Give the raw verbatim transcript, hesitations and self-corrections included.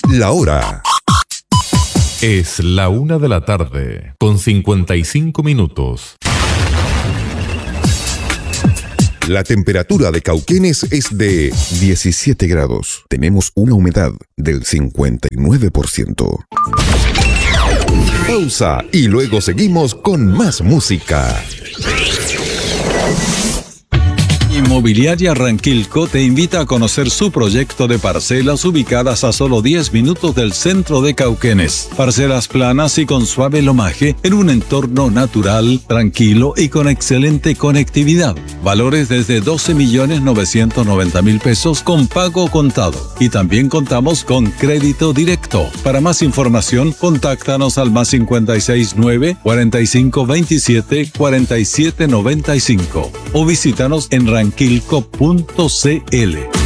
La hora es la una de la tarde, con cincuenta y cinco minutos. La temperatura de Cauquenes es de diecisiete grados. Tenemos una humedad del cincuenta y nueve por ciento. Pausa y luego seguimos con más música. Inmobiliaria Ranquilco te invita a conocer su proyecto de parcelas ubicadas a solo diez minutos del centro de Cauquenes. Parcelas planas y con suave lomaje en un entorno natural, tranquilo y con excelente conectividad. Valores desde doce millones novecientos noventa mil pesos con pago contado. Y también contamos con crédito directo. Para más información, contáctanos al más cincuenta y seis nueve, cuarenta y cinco veintisiete, cuarenta y siete noventa y cinco o visítanos en ranquilco punto c l.